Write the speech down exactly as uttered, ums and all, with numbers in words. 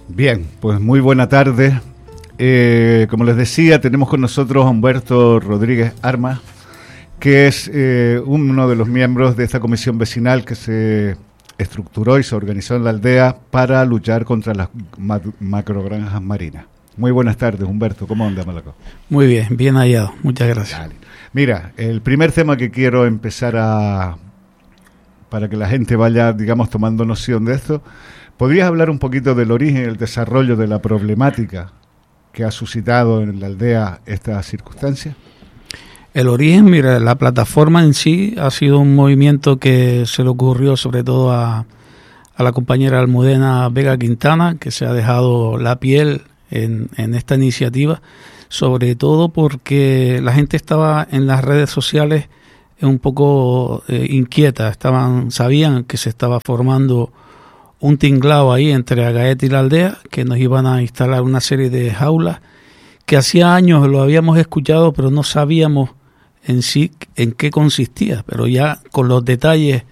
Bien, pues muy buena tarde. Eh, como les decía, tenemos con nosotros a Humberto Rodríguez Armas, que es eh, uno de los miembros de esta comisión vecinal que se estructuró y se organizó en la aldea para luchar contra las ma- macrogranjas marinas. Muy buenas tardes, Humberto. ¿Cómo anda, Malaco? Muy bien, bien hallado. Muchas gracias. Dale. Mira, el primer tema que quiero empezar a... para que la gente vaya, digamos, tomando noción de esto, ¿podrías hablar un poquito del origen y el desarrollo de la problemática que ha suscitado en la aldea esta circunstancia? El origen, mira, la plataforma en sí ha sido un movimiento que se le ocurrió sobre todo a, a la compañera Almudena Vega Quintana, que se ha dejado la piel en, en esta iniciativa, sobre todo porque la gente estaba en las redes sociales un poco eh, inquieta, estaban, sabían que se estaba formando un tinglado ahí entre Agaete y la aldea, que nos iban a instalar una serie de jaulas, que hacía años lo habíamos escuchado, pero no sabíamos en sí en qué consistía, pero ya con los detalles